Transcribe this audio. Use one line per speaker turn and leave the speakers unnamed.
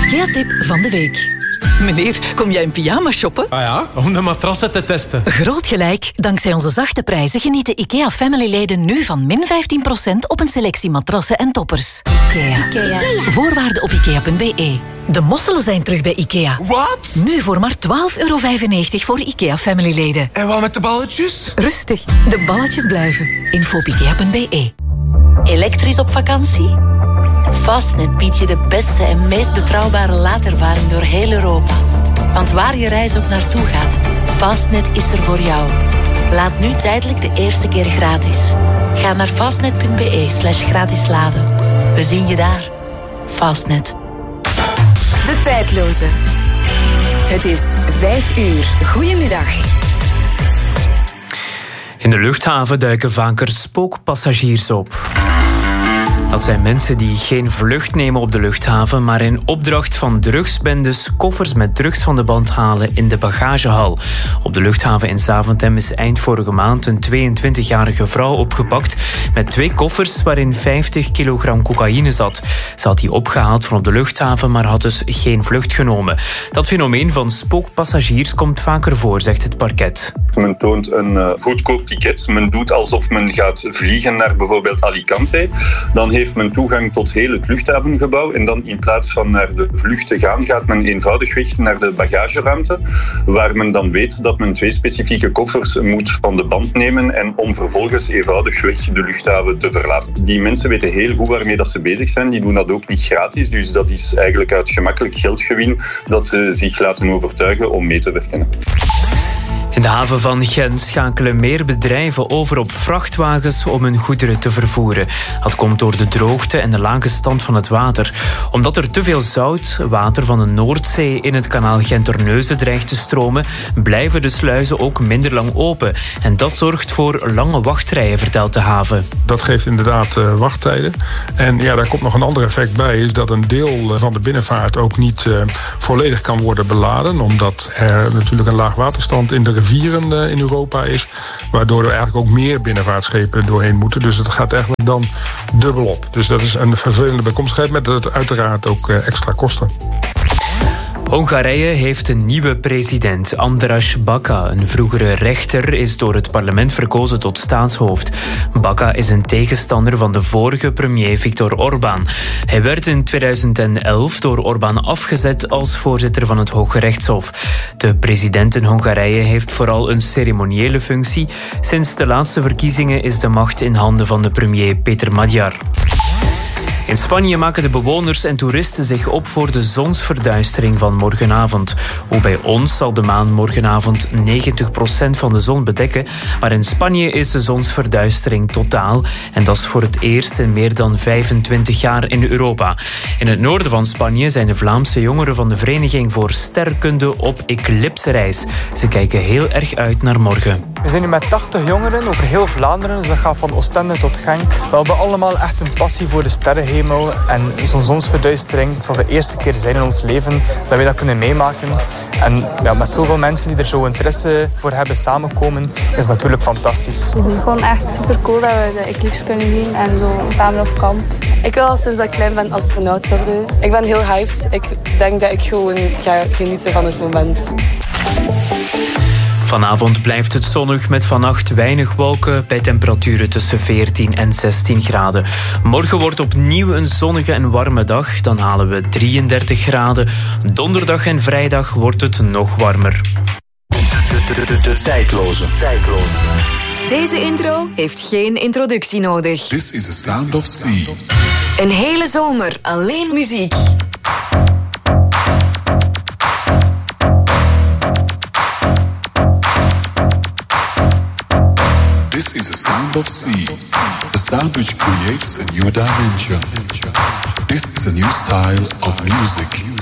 IKEA-tip van de week. Meneer, kom jij in pyjama shoppen?
Ah ja, om de matrassen te testen.
Groot gelijk. Dankzij onze zachte prijzen genieten IKEA Family-leden nu van min 15% op een selectie matrassen en toppers. IKEA. Voorwaarden op IKEA.be. De mosselen zijn terug bij IKEA.
Wat?
Nu voor maar €12,95 voor IKEA Family-leden.
En wat met de balletjes?
Rustig, de balletjes blijven. Info op IKEA.be.
Elektrisch op vakantie? Fastnet biedt je de beste en meest betrouwbare laadervaring door heel Europa. Want waar je reis ook naartoe gaat, Fastnet is er voor jou. Laat nu tijdelijk de eerste keer gratis. Ga naar fastnet.be/gratis laden. We zien je daar. Fastnet.
De tijdloze. Het is 5:00. Goedemiddag.
In de luchthaven duiken vaker spookpassagiers op. Dat zijn mensen die geen vlucht nemen op de luchthaven, maar in opdracht van drugsbendes koffers met drugs van de band halen in de bagagehal. Op de luchthaven in Zaventem is eind vorige maand een 22-jarige vrouw opgepakt met 2 koffers waarin 50 kilogram cocaïne zat. Ze had die opgehaald van op de luchthaven, maar had dus geen vlucht genomen. Dat fenomeen van spookpassagiers komt vaker voor, zegt het parket.
Men toont een goedkoop ticket. Men doet alsof men gaat vliegen naar bijvoorbeeld Alicante. Dan heeft men toegang tot heel het luchthavengebouw. En dan in plaats van naar de vlucht te gaan, gaat men eenvoudigweg naar de bagageruimte. Waar men dan weet dat men 2 specifieke koffers moet van de band nemen. En om vervolgens eenvoudigweg de luchthaven te verlaten. Die mensen weten heel goed waarmee dat ze bezig zijn. Die doen dat ook niet gratis. Dus dat is eigenlijk uit gemakkelijk geldgewin dat ze zich laten overtuigen om mee te werken.
In de haven van Gent schakelen meer bedrijven over op vrachtwagens om hun goederen te vervoeren. Dat komt door de droogte en de lage stand van het water. Omdat er te veel zout, water van de Noordzee in het kanaal Gent-Terneuzen dreigt te stromen, blijven de sluizen ook minder lang open. En dat zorgt voor lange wachtrijen, vertelt de haven.
Dat geeft inderdaad wachttijden. En ja, daar komt nog een ander effect bij, is dat een deel van de binnenvaart ook niet volledig kan worden beladen, omdat er natuurlijk een laagwaterstand in de rivieren in Europa is, waardoor er eigenlijk ook meer binnenvaartschepen doorheen moeten. Dus het gaat eigenlijk dan dubbel op. Dus dat is een vervelende bijkomstigheid met uiteraard ook extra kosten.
Hongarije heeft een nieuwe president, András Baka. Een vroegere rechter is door het parlement verkozen tot staatshoofd. Baka is een tegenstander van de vorige premier Viktor Orbán. Hij werd in 2011 door Orbán afgezet als voorzitter van het Hoge Rechtshof. De president in Hongarije heeft vooral een ceremoniële functie. Sinds de laatste verkiezingen is de macht in handen van de premier Peter Magyar. In Spanje maken de bewoners en toeristen zich op voor de zonsverduistering van morgenavond. Ook bij ons zal de maan morgenavond 90% van de zon bedekken. Maar in Spanje is de zonsverduistering totaal. En dat is voor het eerst in meer dan 25 jaar in Europa. In het noorden van Spanje zijn de Vlaamse jongeren van de Vereniging voor Sterrenkunde op eclipsereis. Ze kijken heel erg uit naar morgen.
We zijn nu met 80 jongeren over heel Vlaanderen. Dus dat gaat van Oostende tot Genk. We hebben allemaal echt een passie voor de sterrenhemel. En zo'n zonsverduistering, het zal de eerste keer zijn in ons leven dat we dat kunnen meemaken. En ja, met zoveel mensen die er zo interesse voor hebben samenkomen, is het natuurlijk fantastisch.
Het is gewoon echt super cool dat we de eclipse kunnen zien en zo samen op kamp.
Ik wil al sinds dat ik klein ben astronaut worden. Ik ben heel hyped. Ik denk dat ik gewoon ga genieten van het moment.
Vanavond blijft het zonnig met vannacht weinig wolken bij temperaturen tussen 14 en 16 graden. Morgen wordt opnieuw een zonnige en warme dag. Dan halen we 33 graden. Donderdag en vrijdag wordt het nog warmer.
De tijdloze.
Deze intro heeft geen introductie nodig.
This is the sound of sea.
Een hele zomer alleen muziek.
This is the sound of sea, the sound which creates a new dimension. This is a new style of music.